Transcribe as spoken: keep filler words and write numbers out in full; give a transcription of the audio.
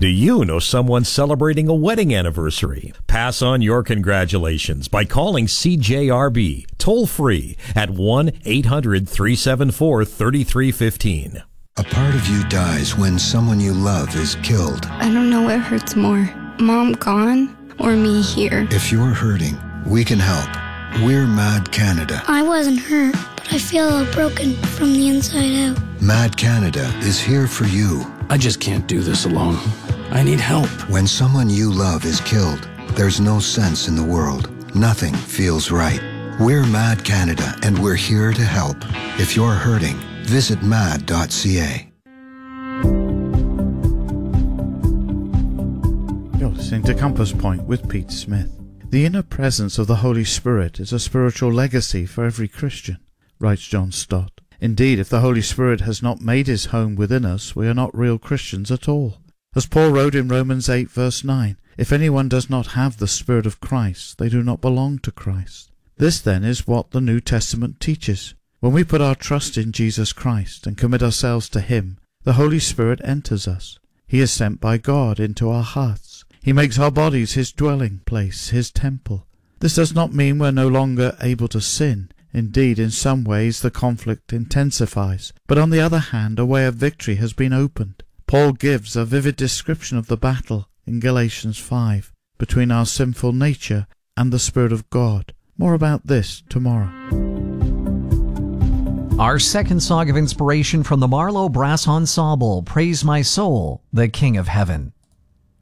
Do you know someone celebrating a wedding anniversary? Pass on your congratulations by calling C J R B toll-free at one eight hundred three seven four three three one five. A part of you dies when someone you love is killed. I don't know what hurts more, Mom gone or me here. If you're hurting, we can help. We're Mad Canada. I wasn't hurt, but I feel broken from the inside out. Mad Canada is here for you. I just can't do this alone. I need help. When someone you love is killed, there's no sense in the world. Nothing feels right. We're Mad Canada, and we're here to help. If you're hurting, visit mad dot c a. You're listening to Compass Point with Pete Smith. The inner presence of the Holy Spirit is a spiritual legacy for every Christian, writes John Stott. Indeed, if the Holy Spirit has not made his home within us, we are not real Christians at all. As Paul wrote in Romans eight verse nine, if anyone does not have the Spirit of Christ, they do not belong to Christ. This then is what the New Testament teaches. When we put our trust in Jesus Christ and commit ourselves to him, the Holy Spirit enters us. He is sent by God into our hearts. He makes our bodies his dwelling place, his temple. This does not mean we're no longer able to sin. Indeed, in some ways the conflict intensifies. But on the other hand, a way of victory has been opened. Paul gives a vivid description of the battle in Galatians five between our sinful nature and the Spirit of God. More about this tomorrow. Our second song of inspiration from the Marlowe Brass Ensemble, Praise My Soul, the King of Heaven.